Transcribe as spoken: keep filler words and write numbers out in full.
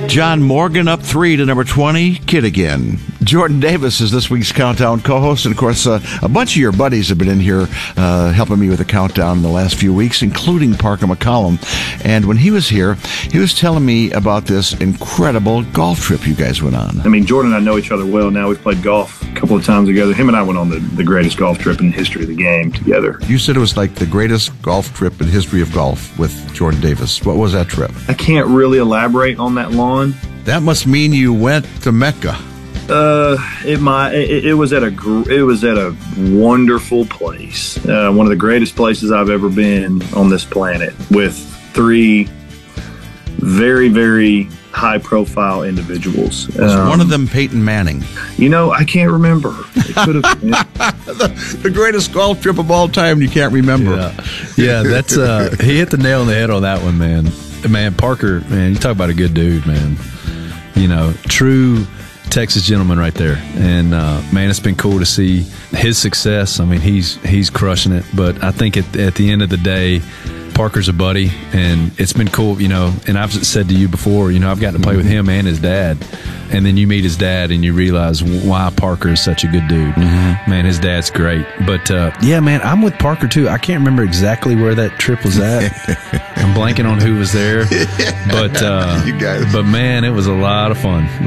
John Morgan up three to number twenty, Kid Again. Jordan Davis is this week's Countdown co-host, and of course, uh, a bunch of your buddies have been in here uh, helping me with the countdown the last few weeks, including Parker McCollum. And when he was here, he was telling me about this incredible golf trip you guys went on. I mean, Jordan and I know each other well now. We've played golf a couple of times together. Him and I went on the, the greatest golf trip in the history of the game together. You said it was like the greatest golf trip in the history of golf with Jordan Davis. What was that trip? I can't really elaborate on that lawn. That must mean you went to Mecca. Uh, it might. It, it was at a. gr- It was at a wonderful place. Uh, one of the greatest places I've ever been on this planet, with three very, very high-profile individuals. Was Um, one of them Peyton Manning? You know, I can't remember. It could have been. the, the greatest golf trip of all time. You can't remember. Yeah, yeah that's uh, he hit the nail on the head on that one, man. Man, Parker, man, you talk about a good dude, man. You know, true Texas gentleman right there. And uh, man, it's been cool to see his success. I mean, he's he's crushing it. But I think at at the end of the day, Parker's a buddy, and it's been cool, you know. And I've said to you before, you know, I've gotten to play with him and his dad. And then you meet his dad, and you realize why Parker is such a good dude. Mm-hmm. Man, his dad's great. But uh, yeah, man, I'm with Parker too. I can't remember exactly where that trip was at. I'm blanking on who was there. But uh, you guys. But man, it was a lot of fun.